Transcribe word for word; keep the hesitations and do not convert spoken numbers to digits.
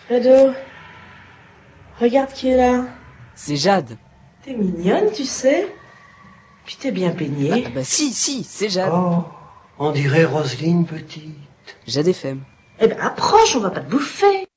Ado, regarde qui est là. C'est Jade. T'es mignonne, tu sais. Puis t'es bien peignée. Ah bah si, si, c'est Jade. Oh, on dirait Roselyne petite. Jade F M. Eh ben approche, on va pas te bouffer.